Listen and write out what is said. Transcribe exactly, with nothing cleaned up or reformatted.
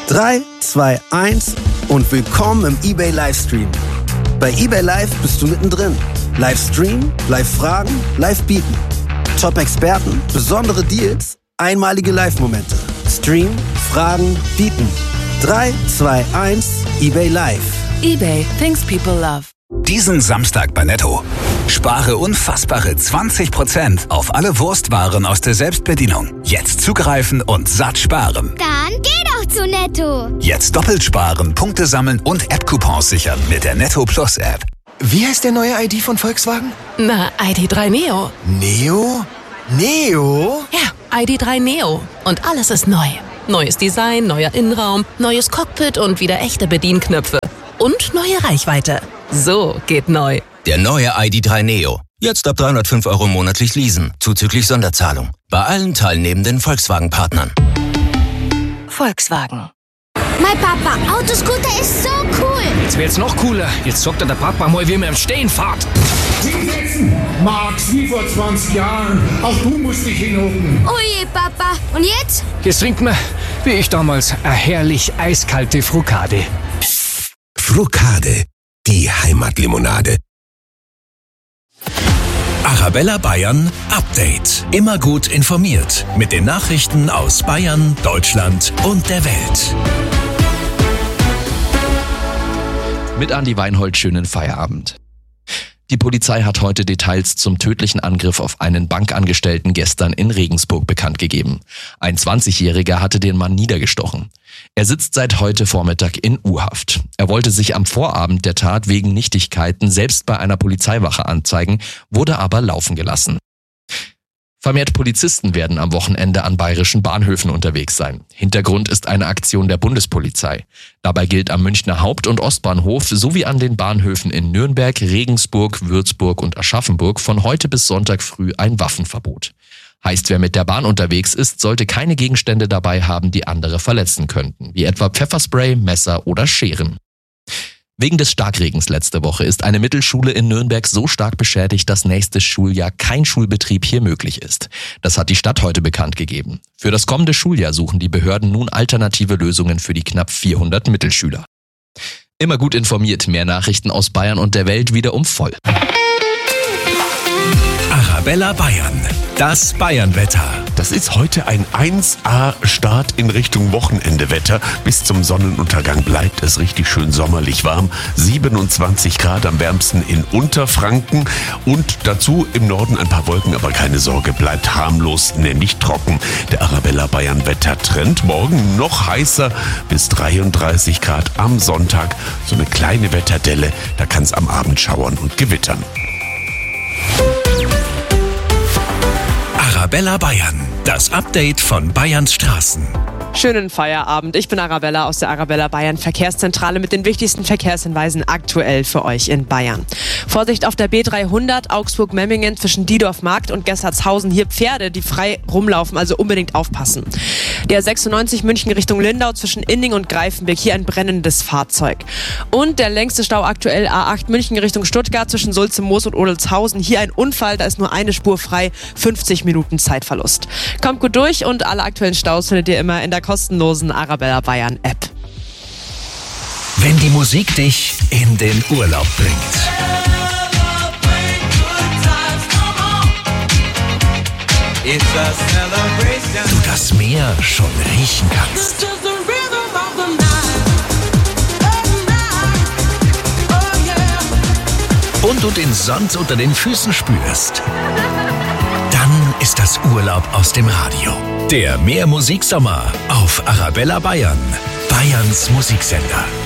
drei, zwei, eins und willkommen im eBay Livestream. Bei eBay Live bist du mittendrin. Live streamen, live fragen, live bieten. Top-Experten, besondere Deals, einmalige Live-Momente. Stream, fragen, bieten. drei, zwei, eins, eBay Live. eBay, things people love. Diesen Samstag bei Netto. Spare unfassbare zwanzig Prozent auf alle Wurstwaren aus der Selbstbedienung. Jetzt zugreifen und satt sparen. Dann geh doch zu Netto. Jetzt doppelt sparen, Punkte sammeln und App-Coupons sichern mit der Netto Plus App. Wie heißt der neue I D von Volkswagen? Na, I D drei Neo. Neo? Neo? Ja, I D drei Neo. Und alles ist neu. Neues Design, neuer Innenraum, neues Cockpit und wieder echte Bedienknöpfe. Und neue Reichweite. So geht neu. Der neue I D drei Neo. Jetzt ab dreihundertfünf Euro monatlich leasen, zuzüglich Sonderzahlung. Bei allen teilnehmenden Volkswagen-Partnern. Volkswagen. Mein Papa, Autoscooter ist so cool. Jetzt wird's noch cooler. Jetzt sagt der Papa mal, wie man im Stehen fährt. Hinsetzen, Max, wie vor zwanzig Jahren. Auch du musst dich hinhocken. Oh je, Papa. Und jetzt? Jetzt trinkt man, wie ich damals, eine herrlich eiskalte Frucade. Frucade, die Heimatlimonade. Arabella Bayern Update. Immer gut informiert mit den Nachrichten aus Bayern, Deutschland und der Welt. Mit Andi Weinhold schönen Feierabend. Die Polizei hat heute Details zum tödlichen Angriff auf einen Bankangestellten gestern in Regensburg bekannt gegeben. Ein zwanzigjähriger hatte den Mann niedergestochen. Er sitzt seit heute Vormittag in U-Haft. Er wollte sich am Vorabend der Tat wegen Nichtigkeiten selbst bei einer Polizeiwache anzeigen, wurde aber laufen gelassen. Vermehrt Polizisten werden am Wochenende an bayerischen Bahnhöfen unterwegs sein. Hintergrund ist eine Aktion der Bundespolizei. Dabei gilt am Münchner Haupt- und Ostbahnhof sowie an den Bahnhöfen in Nürnberg, Regensburg, Würzburg und Aschaffenburg von heute bis Sonntag früh ein Waffenverbot. Heißt, wer mit der Bahn unterwegs ist, sollte keine Gegenstände dabei haben, die andere verletzen könnten, wie etwa Pfefferspray, Messer oder Scheren. Wegen des Starkregens letzte Woche ist eine Mittelschule in Nürnberg so stark beschädigt, dass nächstes Schuljahr kein Schulbetrieb hier möglich ist. Das hat die Stadt heute bekannt gegeben. Für das kommende Schuljahr suchen die Behörden nun alternative Lösungen für die knapp vierhundert Mittelschüler. Immer gut informiert, mehr Nachrichten aus Bayern und der Welt wieder um voll. Arabella Bayern, das Bayernwetter. Das ist heute ein eins A-Start in Richtung Wochenendewetter. Bis zum Sonnenuntergang bleibt es richtig schön sommerlich warm. siebenundzwanzig Grad am wärmsten in Unterfranken. Und dazu im Norden ein paar Wolken, aber keine Sorge, bleibt harmlos, nämlich trocken. Der Arabella Bayern Wettertrend. Morgen noch heißer bis dreiunddreißig Grad am Sonntag. So eine kleine Wetterdelle, da kann es am Abend schauern und gewittern. Arabella Bayern, das Update von Bayerns Straßen. Schönen Feierabend. Ich bin Arabella aus der Arabella Bayern Verkehrszentrale mit den wichtigsten Verkehrshinweisen aktuell für euch in Bayern. Vorsicht auf der B dreihundert Augsburg-Memmingen zwischen Diedorf-Markt und Gessertshausen. Hier Pferde, die frei rumlaufen, also unbedingt aufpassen. Der sechsundneunzig München Richtung Lindau zwischen Inning und Greifenberg. Hier ein brennendes Fahrzeug. Und der längste Stau aktuell A acht München Richtung Stuttgart zwischen Sulze-Moos und Odelshausen. Hier ein Unfall, da ist nur eine Spur frei. fünfzig Minuten Zeitverlust. Kommt gut durch und alle aktuellen Staus findet ihr immer in der kostenlosen Arabella Bayern App. Wenn die Musik dich in den Urlaub bringt. Du das Meer schon riechen kannst. Und du den Sand unter den Füßen spürst. Dann ist das Urlaub aus dem Radio. Der Meermusiksommer auf Arabella Bayern, Bayerns Musiksender.